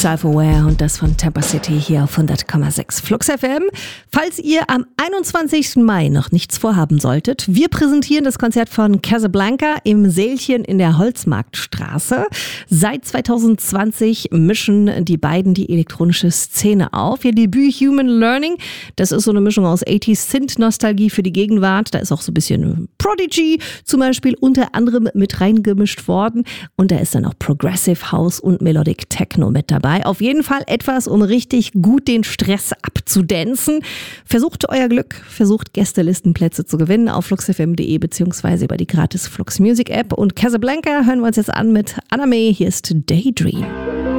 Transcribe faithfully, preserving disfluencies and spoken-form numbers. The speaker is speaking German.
Self-Aware und das von Tampa City hier auf hundert Komma sechs Flux F M. Falls ihr am einundzwanzigsten Mai noch nichts vorhaben solltet, wir präsentieren das Konzert von Casablanca im Sälchen in der Holzmarktstraße. Seit zwanzig zwanzig mischen die beiden die elektronische Szene auf. Ihr Debüt Human Learning, das ist so eine Mischung aus achtziger Synth-Nostalgie für die Gegenwart. Da ist auch so ein bisschen Prodigy zum Beispiel unter anderem mit reingemischt worden. Und da ist dann auch Progressive House und Melodic Techno mit dabei. Auf jeden Fall etwas, um richtig gut den Stress abzudancen. Versucht euer Glück, versucht Gästelistenplätze zu gewinnen auf fluxfm punkt de beziehungsweise über die gratis Flux Music App. Und Casablanca hören wir uns jetzt an mit Anna May. Hier ist Daydream.